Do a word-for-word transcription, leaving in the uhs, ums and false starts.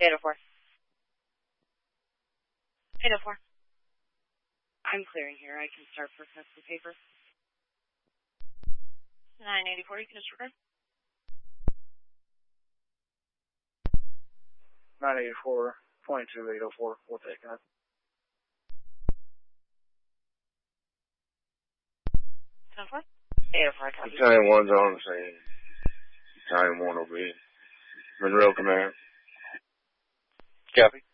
eight oh four. eight oh four. I'm clearing here. I can start processing papers. nine eighty-four, you can disregard. nine eighty-four, twenty-two eight oh four, we'll take that. ten four? eight oh four, copy. Battalion one's on the scene. Battalion one will be Monroe Command. Copy.